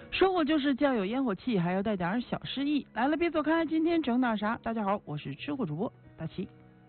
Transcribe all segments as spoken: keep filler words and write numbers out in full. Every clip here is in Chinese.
生活就是既要有烟火气，还要带点小诗意。来了别走开，今天整点啥？大家好，我是吃货主播大齐。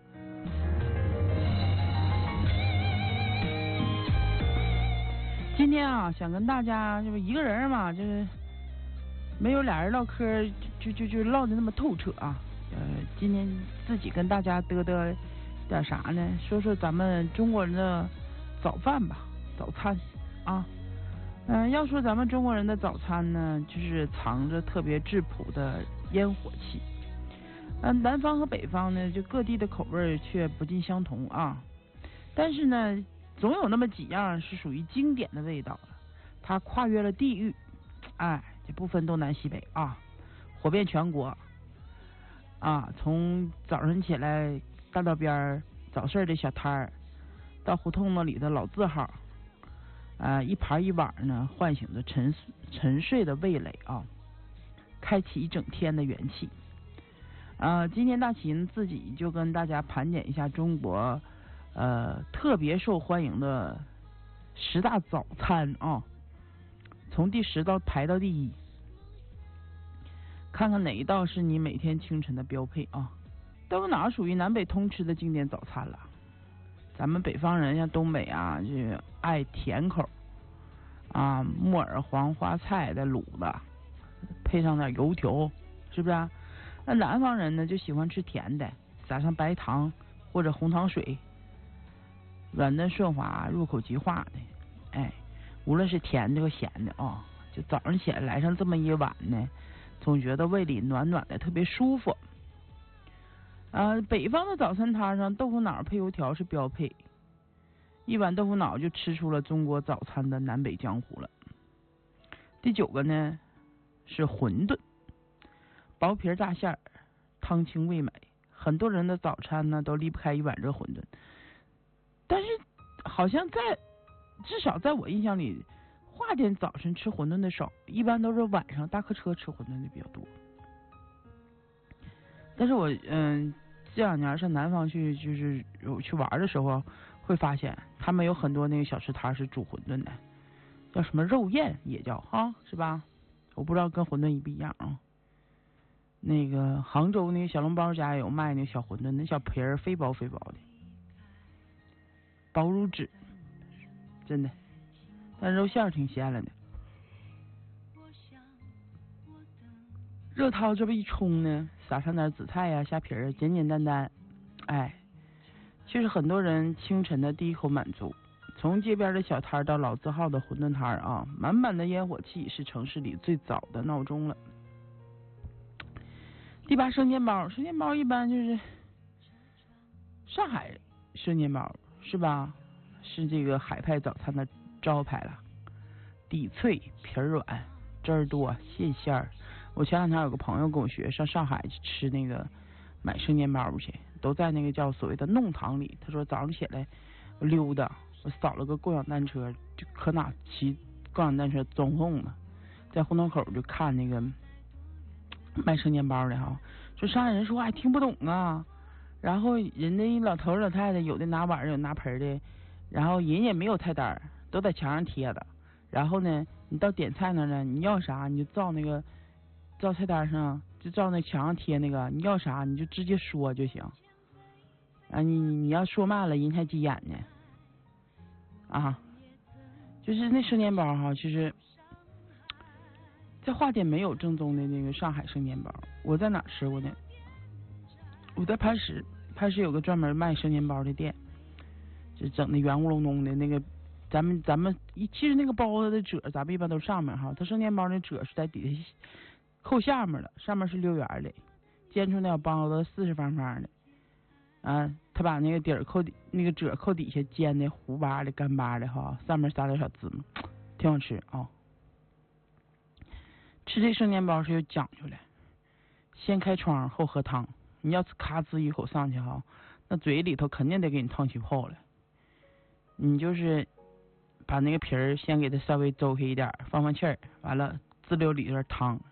今天啊，想跟大家就是一个人嘛，就是没有俩人唠嗑，就就就唠的那么透彻啊。呃，今天自己跟大家嘚嘚点啥呢？说说咱们中国人的早饭吧，早餐啊。嗯、呃，要说咱们中国人的早餐呢，就是藏着特别质朴的烟火气。嗯、呃，南方和北方呢，就各地的口味却不尽相同啊。但是呢，总有那么几样是属于经典的味道了，它跨越了地域，哎，这不分东南西北啊，火遍全国啊。从早上起来大道边早市的小摊儿，到胡同子里的老字号。啊，一盘一碗呢，唤醒着沉沉睡的味蕾啊，开启一整天的元气。啊，今天大齐自己就跟大家盘点一下中国呃特别受欢迎的十大早餐啊，从第十道排到第一，看看哪一道是你每天清晨的标配啊。豆腐脑属于南北通吃的经典早餐了。咱们北方人像东北啊，就爱甜口啊，木耳黄花菜的卤子，配上点油条，是不是啊？那南方人呢就喜欢吃甜的，撒上白糖或者红糖水，软嫩顺滑，入口即化的。哎，无论是甜的和咸的啊、哦，就早上起来来上这么一碗呢，总觉得胃里暖暖的，特别舒服。啊，北方的早餐摊上豆腐脑配油条是标配，一碗豆腐脑就吃出了中国早餐的南北江湖了。第九个呢是馄饨，薄皮大馅儿，汤清味美，很多人的早餐呢都离不开一碗热馄饨。但是好像在至少在我印象里，华店早晨吃馄饨的少，一般都是晚上大客车吃馄饨的比较多。但是我嗯这两年上南方去就是去玩的时候，会发现他们有很多那个小吃摊是煮馄饨的，叫什么肉燕也叫哈，是吧？我不知道跟馄饨一不一样啊。那个杭州那个小笼包家有卖那个小馄饨，那小皮儿肥薄肥薄的，薄如纸，真的，但肉馅儿挺鲜了的。热汤这么一冲呢，撒上点紫菜呀、虾皮儿，简简单单，哎，就是很多人清晨的第一口满足。从街边的小摊到老字号的馄饨摊啊，满满的烟火气是城市里最早的闹钟了。第八，生煎包，生煎包一般就是上海生煎包是吧？是这个海派早餐的招牌了，底脆皮儿软，汁儿多，馅馅儿。我前两天有个朋友跟我学上上海去吃那个买生煎包去，都在那个叫所谓的弄堂里。他说早上起来我溜达，我扫了个共享单车，就可哪骑共享单车中红了，在胡同口就看那个卖生煎包的哈，说上海人说话也听不懂啊。然后人家老头老太太有的拿碗有拿盆的，然后人也没有菜单，都在墙上贴的。然后呢，你到点菜那呢，你要啥你就照那个。照菜单上就照那墙上贴那个，你要啥你就直接说就行。啊，你你要说慢了，人还急眼呢。啊，就是那生煎包哈，其实，在华店没有正宗的那个上海生煎包。我在哪吃过呢？我在磐石，磐石有个专门卖生煎包的店，就整的圆咕隆咚的那个。咱们咱们一其实那个包子的褶，咱们一般都上面哈，它生煎包的褶是在底下。扣下面了，上面是溜圆的，煎出那小包子四四方方的，啊，他把那个底儿扣底，那个褶扣底下煎的糊巴的干巴的哈，上面撒点小芝麻，挺好吃啊、哦。吃这生煎包是有讲究的，先开窗后喝汤，你要是咔吱一口上去哈，那嘴里头肯定得给你烫起泡来。你就是把那个皮儿先给它稍微周开一点，放放气儿，完了滋溜里边汤，